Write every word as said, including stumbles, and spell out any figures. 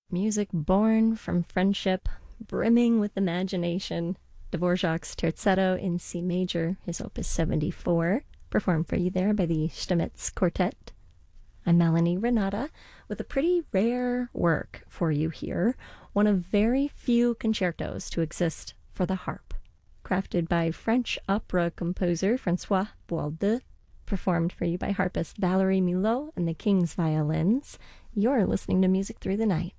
Music born from friendship, brimming with imagination. Dvorak's Terzetto in C major, his opus seventy-four, performed for you there by the Stamitz Quartet. I'm Melanie Renata with a pretty rare work for you here, one of very few concertos to exist for the harp. Crafted by French opera composer Francois Boisaldeux, performed for you by harpist Valerie Milot and the King's Violins. You're listening to Music Through the Night.